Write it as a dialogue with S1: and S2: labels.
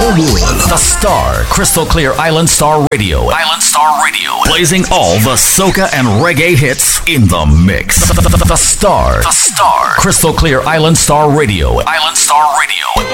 S1: world. The Star, Crystal Clear Island Star Radio. Island Star Radio. Blazing all the soca and reggae hits in the mix. The Star, Crystal Clear Island Star Radio. Island Star